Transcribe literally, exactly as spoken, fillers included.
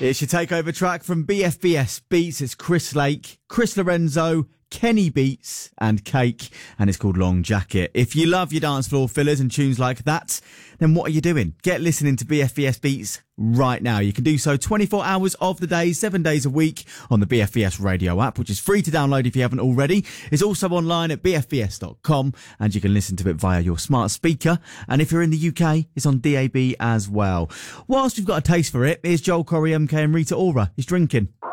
It's your takeover track from B F B S Beats. It's Chris Lake, Chris Lorenzo, Kenny Beats and Cake, and it's called Long Jacket. If you love your dance floor fillers and tunes like that, then what are you doing? Get listening to B F B S Beats right now. You can do so twenty-four hours of the day, seven days a week on the B F B S radio app, which is free to download if you haven't already. It's also online at b f b s dot com, and you can listen to it via your smart speaker. And if you're in the U K, it's on D A B as well. Whilst we've got a taste for it, here's Joel Corey, M K and Rita Ora is Drinking.